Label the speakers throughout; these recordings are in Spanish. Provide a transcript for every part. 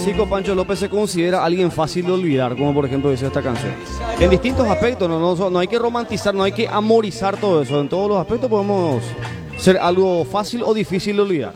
Speaker 1: Francisco Pancho López se considera alguien fácil de olvidar, como por ejemplo dice esta canción. En distintos aspectos, no hay que romantizar, no hay que amorizar todo eso. En todos los aspectos podemos ser algo fácil o difícil de olvidar.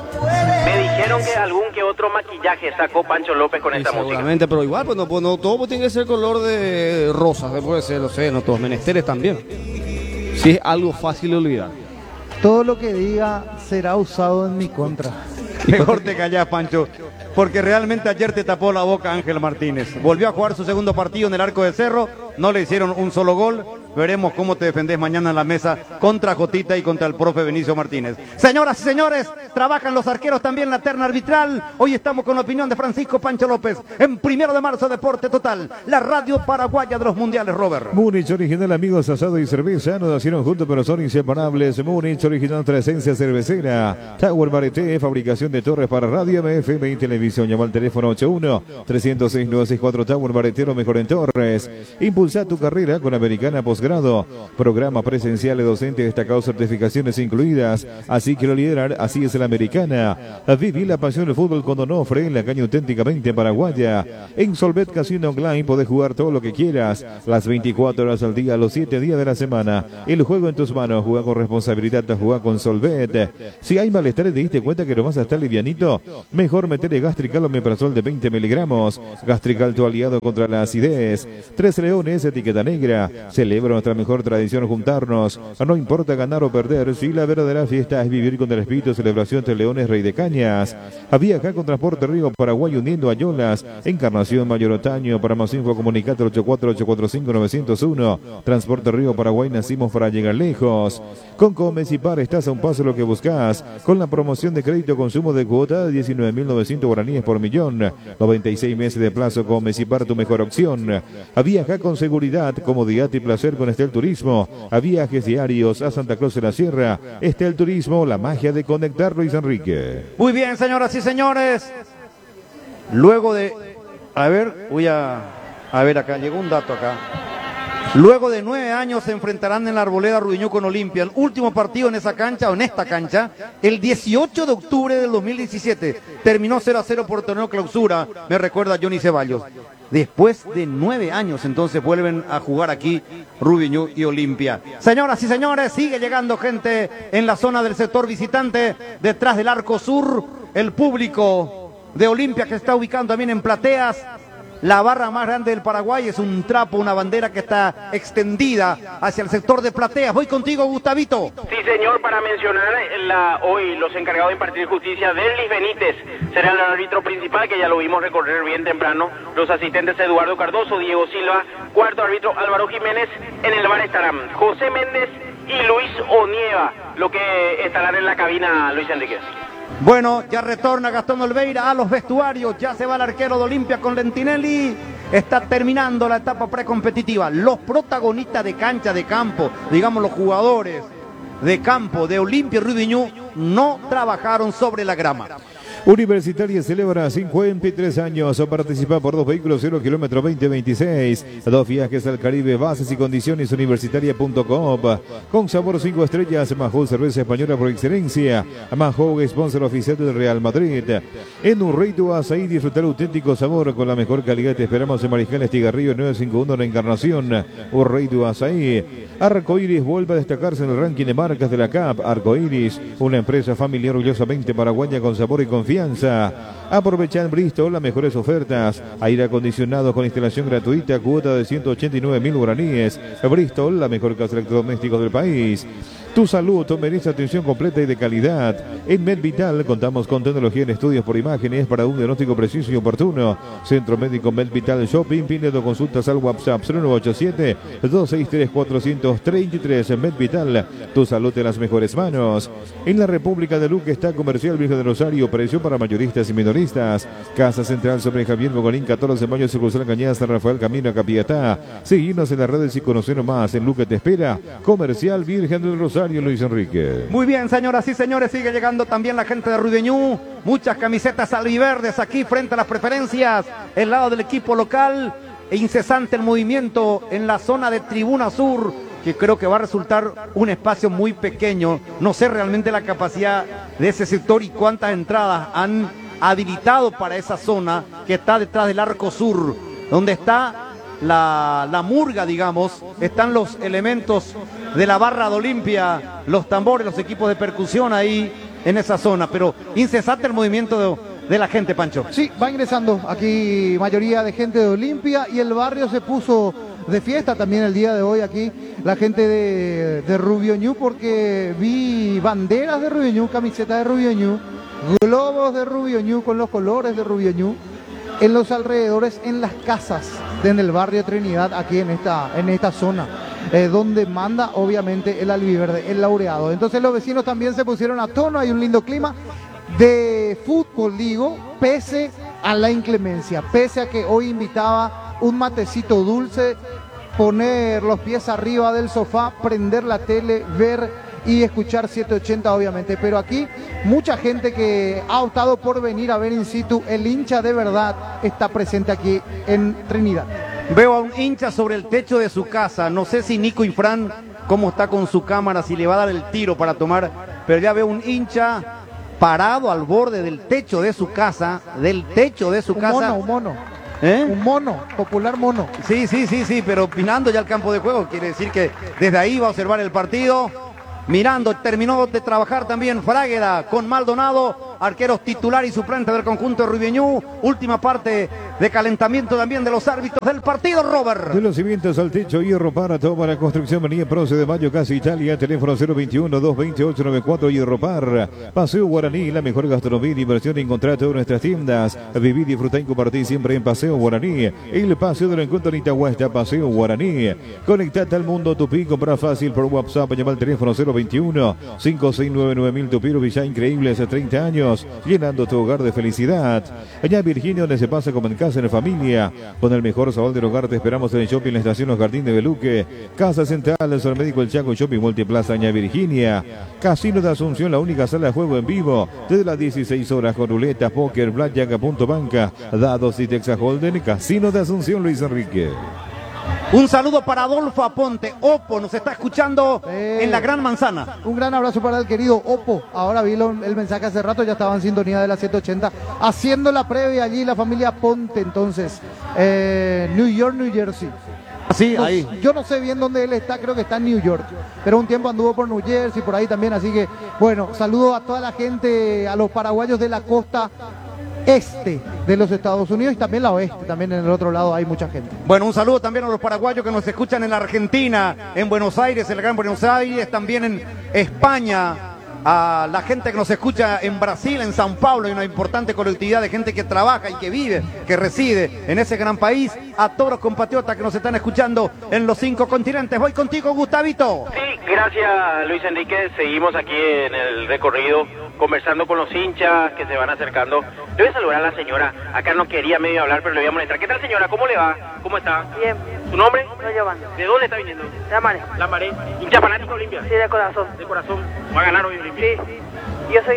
Speaker 2: Me dijeron que algún que otro maquillaje sacó Pancho López con esta música.
Speaker 1: Seguramente, pero igual, pues no todo tiene que ser color de rosa, puede ser, no sé, no todos menesteres también. Si es algo fácil de olvidar.
Speaker 3: Todo lo que diga será usado en mi contra.
Speaker 4: Mejor te callás, Pancho, porque realmente ayer te tapó la boca Ángel Martínez. Volvió a jugar su segundo partido en el Arco del Cerro, no le hicieron un solo gol. Veremos cómo te defendés mañana en la mesa contra Jotita y contra el profe Benicio Martínez. Señoras y señores, trabajan los arqueros también en la terna arbitral. Hoy estamos con la opinión de Francisco Pancho López en 1 de marzo, Deporte Total, la radio paraguaya de los mundiales, Robert.
Speaker 5: Múnich original, amigos, asado y cerveza, nos nacieron juntos pero son inseparables. Múnich original, nuestra esencia cervecera. Tower Marete, fabricación de torres para radio, FM y televisión. Llama al teléfono 81-306-964. Tower Marete, lo mejor en torres. Impulsa tu carrera con Americana Postgrado. Programa presencial de docentes destacados, certificaciones incluidas. Así quiero liderar, así es la Americana. Viví la pasión del fútbol con Donofre, en la caña auténticamente paraguaya. En Solvet Casino Online podés jugar todo lo que quieras, las 24 horas al día, los 7 días de la semana. El juego en tus manos, juega con responsabilidad, juega con Solvet. Si hay malestar y te diste cuenta que no vas a estar livianito, mejor meterle Gastrical o Omeprazol de 20 miligramos. Gastrical, tu aliado contra la acidez. 3 Leones, etiqueta negra. Celebra nuestra mejor tradición, juntarnos. No importa ganar o perder, si la verdadera fiesta es vivir con el espíritu de celebración entre Leones, Rey de Cañas. Viaja con Transporte Río Paraguay uniendo a Yolas. Encarnación, Mayor Otaño. Para más info comunicate al 84845-901. Transporte Río Paraguay, nacimos para llegar lejos. Con Comecipar estás a un paso de lo que buscas. Con la promoción de crédito consumo de cuota de 19.900 guaraníes por millón. 96 meses de plazo. Comecipar, tu mejor opción. Viaja con seguridad, comodidad y placer con Estel Turismo. A viajes diarios a Santa Cruz de la Sierra. Estel Turismo, la magia de conectar, Luis Enrique.
Speaker 4: Muy bien, señoras y señores. Luego de... A ver, voy a ver acá, llegó un dato acá. Luego de 9 años se enfrentarán en la Arboleda Rubiñú con Olimpia. El último partido en esa cancha, o en esta cancha, el 18 de octubre del 2017. Terminó 0-0 por torneo clausura, me recuerda Johnny Ceballos. Después de 9 años, entonces vuelven a jugar aquí Rubiñú y Olimpia. Señoras y señores, sigue llegando gente en la zona del sector visitante, detrás del Arco Sur. El público de Olimpia que está ubicando también en plateas. La barra más grande del Paraguay es un trapo, una bandera que está extendida hacia el sector de plateas. Voy contigo, Gustavito.
Speaker 2: Sí, señor, para mencionar hoy los encargados de impartir justicia, Derlis Benítez será el árbitro principal, que ya lo vimos recorrer bien temprano. Los asistentes Eduardo Cardoso, Diego Silva, cuarto árbitro Álvaro Jiménez. En el bar estarán José Méndez y Luis Onieva, lo que estarán en la cabina, Luis Enrique.
Speaker 4: Bueno, ya retorna Gastón Olveira a los vestuarios, ya se va el arquero de Olimpia con Lentinelli, está terminando la etapa precompetitiva. Los protagonistas de cancha, de campo, digamos los jugadores de campo de Olimpia y Rubiñú, no trabajaron sobre la grama.
Speaker 5: Universitaria celebra 53 años. Participa por 2 vehículos 0 kilómetro 2026. 2 viajes al Caribe. Bases y condiciones universitaria.com. Con sabor 5 estrellas. Mahou, cerveza española por excelencia. Mahou, sponsor oficial del Real Madrid. En Urreito Azaí, disfrutar auténtico sabor con la mejor calidad. Te esperamos en Mariscal Estigarrillo 951 La Encarnación. Urreito Azaí. Arcoiris vuelve a destacarse en el ranking de marcas de la CAP. Arcoiris, una empresa familiar orgullosamente paraguaya con sabor y confianza. Aprovecha en Bristol las mejores ofertas. Aire acondicionado con instalación gratuita, cuota de 189.000 guaraníes. Bristol, la mejor casa de electrodomésticos del país. Tu salud merece atención completa y de calidad. En MedVital contamos con tecnología en estudios por imágenes para un diagnóstico preciso y oportuno. Centro Médico MedVital Shopping. Pidiendo consultas al WhatsApp 0987-263-433. MedVital, tu salud en las mejores manos. En la República de Luque está Comercial Virgen de Rosario. Precio para mayoristas y minoristas. Casa Central sobre Javier Bogolín, 14 de mayo, sucursal Cañada, San Rafael, camino a Capiatá. Seguimos en las redes y conocer más. En Luque te espera Comercial Virgen del Rosario. Luis Enrique.
Speaker 4: Muy bien, señoras y señores, sigue llegando también la gente de Rubiñú. Muchas camisetas albiverdes aquí frente a las preferencias, el lado del equipo local, e incesante el movimiento en la zona de Tribuna Sur, que creo que va a resultar un espacio muy pequeño. No sé realmente la capacidad de ese sector y cuántas entradas han habilitado para esa zona que está detrás del arco sur, donde está la murga, digamos, están los elementos de la barra de Olimpia, los tambores, los equipos de percusión ahí en esa zona, pero incesante el movimiento de la gente, Pancho.
Speaker 3: Sí, va ingresando aquí mayoría de gente de Olimpia y el barrio se puso de fiesta también el día de hoy aquí, la gente de Rubio Ñu, porque vi banderas de Rubio Ñu, camisetas de Rubio Ñu, globos de Rubio Ñu con los colores de Rubio Ñu, en los alrededores, en las casas en el barrio Trinidad, aquí en esta zona, donde manda obviamente el albiverde, el laureado. Entonces los vecinos también se pusieron a tono, hay un lindo clima de fútbol, digo, pese a la inclemencia, pese a que hoy invitaba un matecito dulce, poner los pies arriba del sofá, prender la tele, ver y escuchar 780 obviamente, pero aquí mucha gente que ha optado por venir a ver in situ, el hincha de verdad está presente aquí en Trinidad.
Speaker 4: Veo a un hincha sobre el techo de su casa, no sé si Nico Infran cómo está con su cámara, si le va a dar el tiro para tomar, pero ya veo un hincha parado al borde del techo de su casa,
Speaker 3: Un mono. Un mono, popular mono.
Speaker 4: Sí, pero opinando ya el campo de juego, quiere decir que desde ahí va a observar el partido. Mirando, terminó de trabajar también Frágueda con Maldonado, arqueros titular y suplente del conjunto de Rubio Ñu. Última parte de calentamiento también de los árbitros del partido, Robert.
Speaker 5: De los cimientos al techo, hierro para toda la construcción, venía Proce de Mayo, Casa Italia, teléfono 021-228-94, hierro par. Paseo Guaraní, la mejor gastronomía y diversión, encontrá todas nuestras tiendas. Viví, disfrutá y compartí siempre en Paseo Guaraní. El paseo del encuentro en Itahuasta, Paseo Guaraní. Conectate al mundo Tupí, compra fácil por WhatsApp, llama al teléfono 021-5699.000 Tupiro Villa, increíbles 30 años, llenando tu hogar de felicidad. Allá en Virginia, donde se pasa como en casa, en familia, con el mejor sabor del hogar, te esperamos en el shopping La Estación Los Jardines de Beluque, Casa Central, el Sol Médico El Chaco, Shopping Multiplaza, Allá Virginia, Casino de Asunción, la única sala de juego en vivo, desde las 16 horas con ruletas, póker, blackjack, punto banca, dados y Texas Holden, Casino de Asunción, Luis Enrique.
Speaker 4: Un saludo para Adolfo Aponte, Opo, nos está escuchando en la Gran Manzana.
Speaker 3: Un gran abrazo para el querido Opo. Ahora vi el mensaje hace rato, ya estaba en sintonía de la 780, haciendo la previa allí la familia Ponte, entonces, New York, New Jersey.
Speaker 4: Sí, ahí.
Speaker 3: Yo no sé bien dónde él está, creo que está en New York, pero un tiempo anduvo por New Jersey, por ahí también, así que, bueno, saludo a toda la gente, a los paraguayos de la costa este de los Estados Unidos y también la oeste, también en el otro lado hay mucha gente.
Speaker 4: Bueno, un saludo también a los paraguayos que nos escuchan en la Argentina, en Buenos Aires, en el Gran Buenos Aires, también en España, a la gente que nos escucha en Brasil, en Sao Paulo, hay una importante colectividad de gente que trabaja y que vive, que reside en ese gran país, a todos los compatriotas que nos están escuchando en los 5 continentes. Voy contigo, Gustavito.
Speaker 2: Sí, gracias Luis Enrique, seguimos aquí en el recorrido conversando con los hinchas que se van acercando. Le voy a saludar a la señora, acá no quería medio hablar, pero le voy a molestar. ¿Qué tal, señora? ¿Cómo le va? ¿Cómo está?
Speaker 6: Bien.
Speaker 2: ¿Su nombre?
Speaker 6: Soy Giovanni.
Speaker 2: ¿De dónde está viniendo?
Speaker 6: La Mare.
Speaker 2: La Maré. ¿Hincha fanático de Olimpia?
Speaker 6: Sí, de corazón.
Speaker 2: De corazón. ¿Va a ganar hoy Olimpia?
Speaker 6: Sí. Yo soy,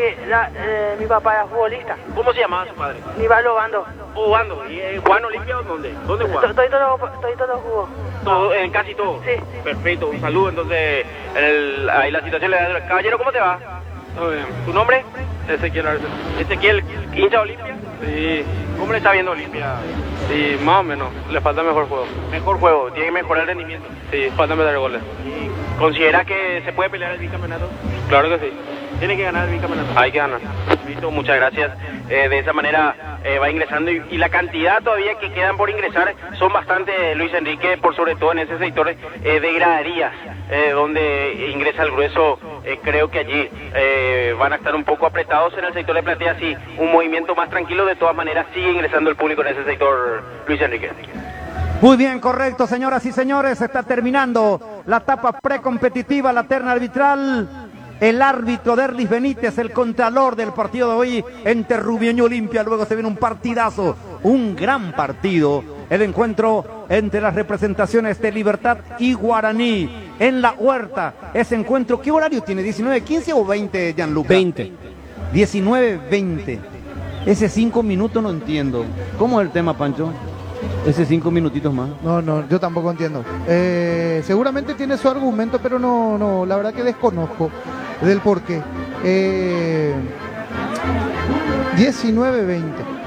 Speaker 6: mi papá era futbolista.
Speaker 2: ¿Cómo se llamaba su padre?
Speaker 6: Nivaldo Bando.
Speaker 2: Jugando. ¿Y Juan Olimpia dónde? ¿Dónde juega?
Speaker 6: Estoy todo jugó.
Speaker 2: Todo, en casi todo.
Speaker 6: Sí.
Speaker 2: Perfecto, un saludo. Entonces, ahí la situación le da. Caballero, ¿cómo te va?
Speaker 7: Todo bien.
Speaker 2: ¿Tu nombre?
Speaker 7: Ezequiel Arce.
Speaker 2: Ezequiel, hincha de Olimpia.
Speaker 7: Sí,
Speaker 2: ¿Cómo le está viendo Olimpia?
Speaker 7: sí, más o menos. Le falta mejor juego.
Speaker 2: Mejor juego, tiene que mejorar el rendimiento.
Speaker 7: Sí, falta meter goles.
Speaker 2: ¿Y considera que se puede pelear el bicampeonato?
Speaker 7: Claro que sí.
Speaker 2: Tiene que ganar el bicampeonato.
Speaker 7: Hay que ganar.
Speaker 2: Listo, muchas gracias. De esa manera va ingresando y la cantidad todavía que quedan por ingresar son bastante, Luis Enrique, por sobre todo en ese sector de graderías, donde ingresa el grueso. Creo que allí van a estar un poco apretados en el sector de platea, sí, un movimiento más tranquilo. De todas maneras sigue ingresando el público en ese sector, Luis Enrique.
Speaker 4: Muy bien, correcto, señoras y señores, está terminando la etapa precompetitiva, la terna arbitral. El árbitro Derlis Benítez, el contralor del partido de hoy entre Rubio Ñu Olimpia. Luego se viene un partidazo, un gran partido. El encuentro entre las representaciones de Libertad y Guaraní en la Huerta. Ese encuentro, ¿qué horario tiene? ¿19:15 o 20, Gianluca?
Speaker 1: 20.
Speaker 4: 19:20. Ese 5 minutos no entiendo. ¿Cómo es el tema, Pancho? Ese 5 minutitos más.
Speaker 3: No, yo tampoco entiendo. Seguramente tiene su argumento, pero no, la verdad que desconozco del porqué. 19-20.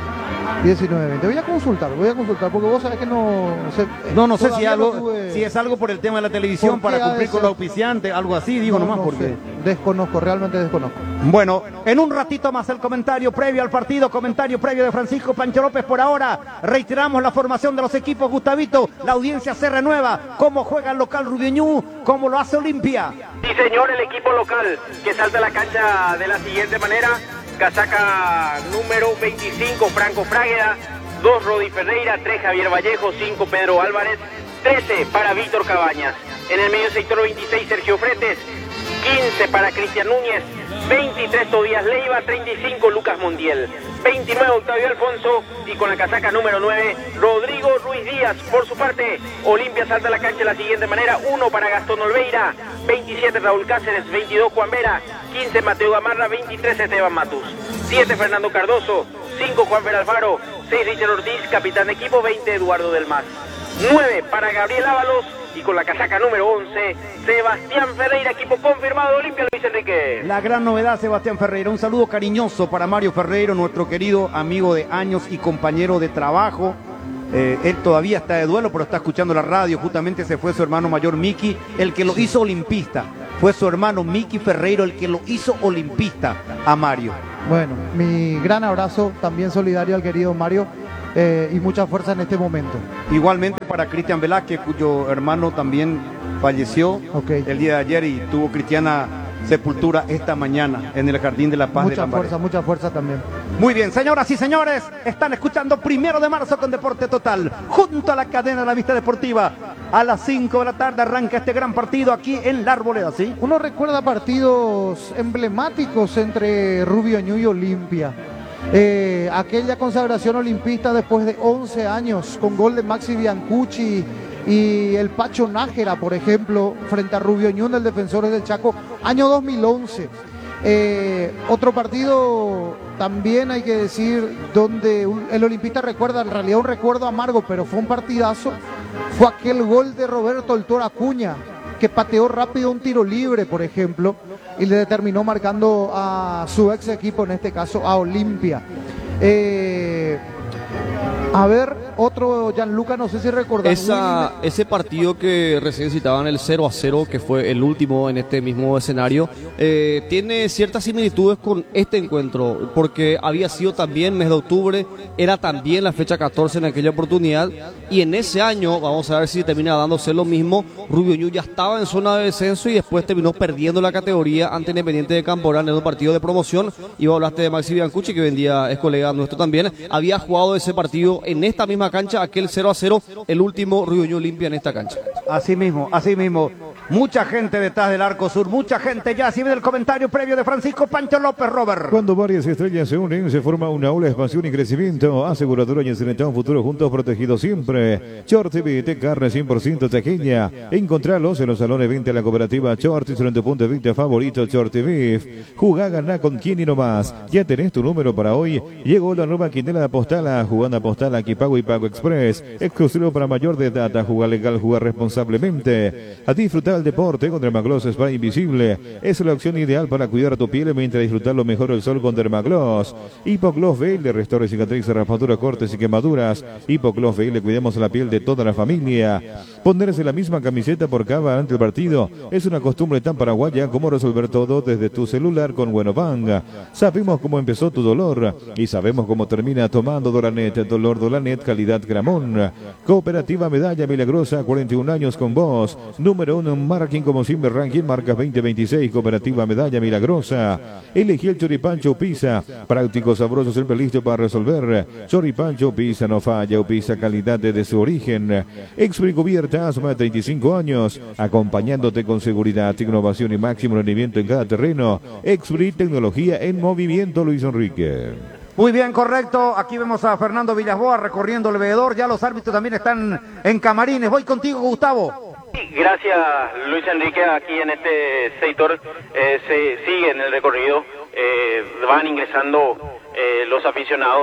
Speaker 3: 19-20. Voy a consultar, porque vos sabés que no sé.
Speaker 4: No sé si
Speaker 3: todavía
Speaker 4: algo,
Speaker 3: no tuve-
Speaker 4: si es algo por el tema de la televisión
Speaker 3: ¿Por qué
Speaker 4: para
Speaker 3: ha de
Speaker 4: cumplir con
Speaker 3: ser?
Speaker 4: los auspiciantes, algo así, digo
Speaker 3: No,
Speaker 4: nomás
Speaker 3: no
Speaker 4: porque.
Speaker 3: sé. Desconozco, realmente desconozco.
Speaker 4: Bueno, en un ratito más el comentario previo al partido, comentario previo de Francisco Pancho López. Por ahora reiteramos la formación de los equipos, Gustavito. La audiencia se renueva. ¿Cómo juega el local Rubioñú? ¿Cómo lo hace Olimpia?
Speaker 2: Sí, señor, el equipo local que salta a la cancha de la siguiente manera. Casaca número 25, Franco Frágueda. 2, Rodi Ferreira. 3, Javier Vallejo. 5, Pedro Álvarez. 13 para Víctor Cabañas. En el medio sector 26, Sergio Fretes. 15 para Cristian Núñez. 23, Tobías Leiva. 35, Lucas Montiel. 29, Octavio Alfonso. Y con la casaca número 9, Rodrigo Ruiz Díaz. Por su parte, Olimpia salta a la cancha de la siguiente manera. 1 para Gastón Olveira. 27, Raúl Cáceres. 22, Juan Vera. 15, Mateo Gamarra. 23, Esteban Matus. 7, Fernando Cardoso. 5, Juan Fer Alfaro. 6, Richard Ortiz, capitán de equipo. 20, Eduardo Del Mas. 9 para Gabriel Ábalos. Y con la casaca número 11, Sebastián Ferreira, equipo confirmado de Olimpia, Luis Enrique.
Speaker 4: La gran novedad, Sebastián Ferreira. Un saludo cariñoso para Mario Ferreiro, nuestro querido amigo de años y compañero de trabajo. Él todavía está de duelo, pero está escuchando la radio. Justamente se fue su hermano mayor Miki, el que lo hizo olimpista. Fue su hermano Miki Ferreiro el que lo hizo olimpista a Mario.
Speaker 3: Bueno, mi gran abrazo, también solidario al querido Mario, y mucha fuerza en este momento.
Speaker 4: Igualmente para Cristian Velázquez, cuyo hermano también falleció el día de ayer y tuvo cristiana sepultura esta mañana en el Jardín de la Paz de Lambaré.
Speaker 3: Mucha fuerza también.
Speaker 4: Muy bien, señoras y señores, están escuchando 1 de marzo con Deporte Total, junto a la cadena La Vista Deportiva. A las 5 de la tarde arranca este gran partido aquí en La Arboleda, ¿sí?
Speaker 3: Uno recuerda partidos emblemáticos entre Rubioñú y Olimpia. Aquella consagración olimpista después de 11 años con gol de Maxi Biancucci y el Pacho Nájera, por ejemplo, frente a Rubioñú en el Defensores del Chaco, año 2011. Otro partido también hay que decir donde el olimpista recuerda, en realidad un recuerdo amargo, pero fue un partidazo, fue aquel gol de Roberto El Toro Acuña, que pateó rápido un tiro libre, por ejemplo, y le terminó marcando a su ex equipo, en este caso a Olimpia. A ver, otro Gianluca, no sé si recordás.
Speaker 1: Ese partido que recién citaban, el 0-0, que fue el último en este mismo escenario, tiene ciertas similitudes con este encuentro, porque había sido también mes de octubre, era también la fecha 14 en aquella oportunidad, y en ese año, vamos a ver si termina dándose lo mismo, Rubioñú ya estaba en zona de descenso y después terminó perdiendo la categoría ante Independiente de Camporán en un partido de promoción. Y vos hablaste de Maxi Biancucci, que vendía, es colega nuestro también, había jugado ese partido en esta misma cancha, aquel 0-0, el último Rubioñú Olimpia en esta cancha.
Speaker 4: Así mismo, así mismo. Mucha gente detrás del Arco Sur, mucha gente ya. Si ven el comentario previo de Francisco Pancho López, Robert.
Speaker 5: Cuando varias estrellas se unen, se forma una ola de expansión y crecimiento. Aseguradora y un futuro juntos, protegidos siempre. Short TV, carne 100% tequeña. Encontralos en los salones 20 de la cooperativa Short y en tu punto de vista favorito, Short TV. Jugá, ganá con quién y no más. Ya tenés tu número para hoy. Llegó la nueva quinela de Apostala, jugando Apostala, aquí Pago y Pago Express. Exclusivo para mayor de edad, jugar legal, jugar responsablemente. A disfrutar el deporte con Dermagloss Spray Invisible. Es la opción ideal para cuidar tu piel mientras disfrutar lo mejor del sol con Dermagloss. Hipogloss VL restaura cicatrices, raspaduras, cortes y quemaduras. Hipogloss VL, cuidamos la piel de toda la familia. Ponerse la misma camiseta por cada ante el partido es una costumbre tan paraguaya como resolver todo desde tu celular con Buenobank. Sabemos cómo empezó tu dolor y sabemos cómo termina tomando Dolanet. Dolor Dolanet, calidad Gramón. Cooperativa Medalla Milagrosa, 41 años con vos. Número 1 en marketing como Simber Ranking, marcas 2026. Cooperativa Medalla Milagrosa. Elegí el Choripancho Pizza. Práctico, sabroso, siempre listo para resolver. Choripancho Pizza, no falla, Pizza, calidad desde su origen. Expri cubierta, hace más de 35 años. Acompañándote con seguridad, innovación y máximo rendimiento en cada terreno. Expri, tecnología en movimiento, Luis Enrique.
Speaker 4: Muy bien, correcto. Aquí vemos a Fernando Villasboa recorriendo el veedor. Ya los árbitros también están en camarines. Voy contigo, Gustavo.
Speaker 2: Gracias, Luis Enrique. Aquí en este sector se sigue en el recorrido. Van ingresando los aficionados.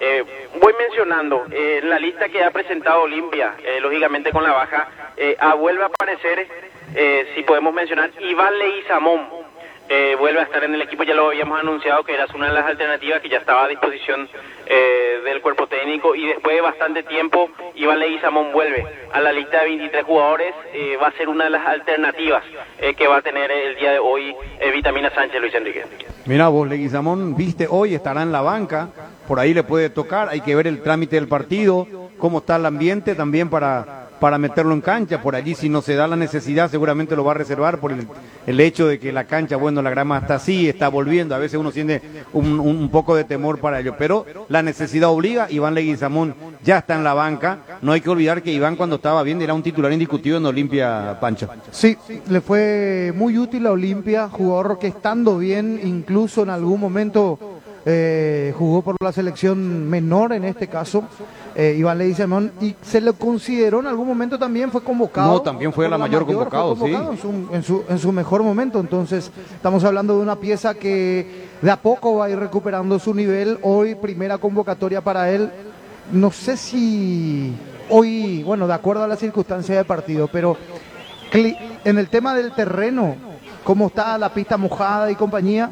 Speaker 2: Voy mencionando la lista que ha presentado Olimpia, lógicamente con la baja. Vuelve a aparecer, si podemos mencionar, Iván Leguizamón. vuelve a estar en el equipo, ya lo habíamos anunciado que era una de las alternativas que ya estaba a disposición del cuerpo técnico, y después de bastante tiempo Iván Leguizamón vuelve a la lista de 23 jugadores, va a ser una de las alternativas que va a tener el día de hoy Vitamina Sánchez, Luis Enrique.
Speaker 4: Mira vos, Leguizamón, viste, hoy estará en la banca, por ahí le puede tocar, hay que ver el trámite del partido, cómo está el ambiente también para meterlo en cancha. Por allí, si no se da la necesidad, seguramente lo va a reservar por el hecho de que la cancha, bueno, la grama está así, está volviendo, a veces uno siente un poco de temor para ello, pero la necesidad obliga. Iván Leguizamón ya está en la banca, no hay que olvidar que Iván, cuando estaba bien, era un titular indiscutido en Olimpia, Pancho.
Speaker 3: Sí, le fue muy útil a Olimpia, jugador que estando bien, incluso en algún momento jugó por la selección menor en este caso, Iván Leguizamón, y se le consideró en algún momento, también fue convocado.
Speaker 4: No, también fue la mayor convocado, sí.
Speaker 3: En su mejor momento. Entonces estamos hablando de una pieza que de a poco va a ir recuperando su nivel. Hoy primera convocatoria para él, no sé si hoy, bueno, de acuerdo a las circunstancias del partido, pero en el tema del terreno, cómo está la pista mojada y compañía,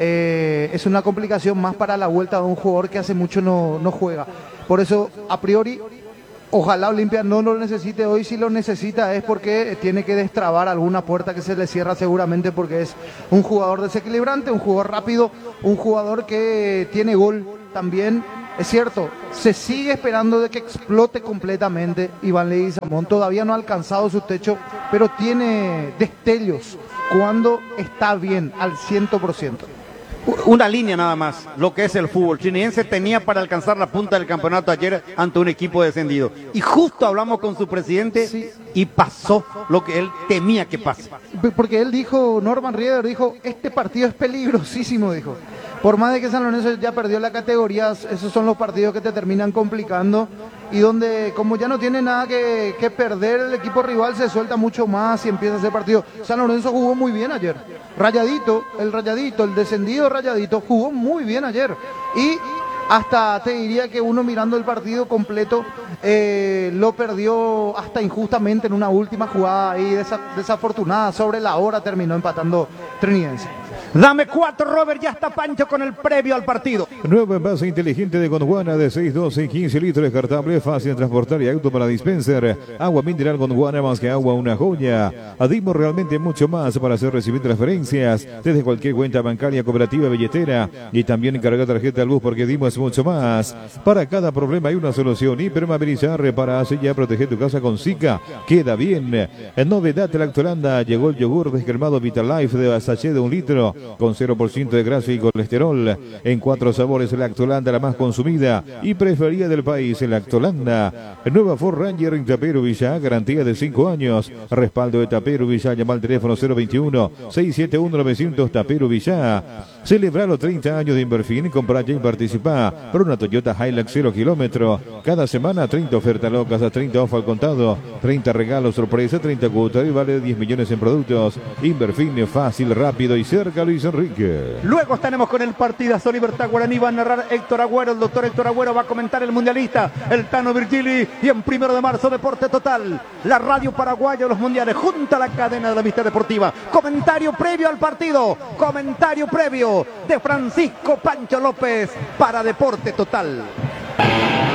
Speaker 3: es una complicación más para la vuelta de un jugador que hace mucho no juega. Por eso, a priori, ojalá Olimpia no lo necesite hoy. Si lo necesita es porque tiene que destrabar alguna puerta que se le cierra seguramente, porque es un jugador desequilibrante, un jugador rápido, un jugador que tiene gol también. Es cierto, se sigue esperando de que explote completamente Iván Leguizamón. Todavía no ha alcanzado su techo, pero tiene destellos cuando está bien, al 100%.
Speaker 4: Una línea nada más, lo que es el fútbol. Chiniense tenía para alcanzar la punta del campeonato ayer ante un equipo descendido. Y justo hablamos con su presidente, sí, y pasó lo que él temía que pase.
Speaker 3: Porque él dijo, Norman Rieder dijo, este partido es peligrosísimo, dijo. Por más de que San Lorenzo ya perdió la categoría, esos son los partidos que te terminan complicando, y donde como ya no tiene nada que perder, el equipo rival se suelta mucho más y empieza a hacer partido. San Lorenzo jugó muy bien ayer. Rayadito, el descendido Rayadito jugó muy bien ayer. Y hasta te diría que uno mirando el partido completo lo perdió hasta injustamente en una última jugada ahí desafortunada. Sobre la hora terminó empatando Trinidense.
Speaker 4: Dame 4, Robert, ya está Pancho con el previo al partido.
Speaker 5: Nuevo envase inteligente de Gondwana de 6, 12 y 15 litros, descartable, fácil de transportar y auto para dispenser. Agua mineral Gondwana, más que agua, una joya. Adimos realmente mucho más para hacer recibir transferencias desde cualquier cuenta bancaria, cooperativa, billetera, y también cargar tarjeta luz, porque Dimo es mucho más. Para cada problema hay una solución. Hipermovilizar, repara, sella, protege tu casa con Zika. Queda bien. En novedad de Lactolanda llegó el yogur descremado Vitalife de sachet de 1 litro. Con 0% de grasa y colesterol, en 4 sabores. Lactolanda, la más consumida y preferida del país. Lactolanda, nueva Ford Ranger en Tapero Villa, garantía de 5 años, respaldo de Tapero Villa. Llama al teléfono 021-671-900 Tapero Villa. Celebra los 30 años de Inverfin, compra ya y participa por una Toyota Hilux 0 kilómetro. Cada semana 30 ofertas locas, a 30 off al contado, 30 regalos sorpresa, 30 cuotas y vale 10 millones en productos. Inverfin, fácil, rápido y cerca. Luis Enrique.
Speaker 4: Luego estaremos con el partidazo. Libertad Guaraní va a narrar Héctor Agüero, el doctor Héctor Agüero va a comentar el mundialista, el Tano Virgili, y en 1 de marzo Deporte Total, la radio paraguaya de los mundiales, junto a la cadena de la amistad deportiva. Comentario previo al partido, comentario previo de Francisco Pancho López para Deporte Total.